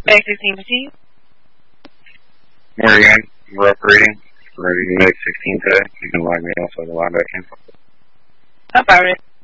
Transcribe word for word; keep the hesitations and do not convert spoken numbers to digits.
Bag sixteen fifteen. Morgan, we're operating. Ready to make sixteen today. You can log me off so I can log back in. About it.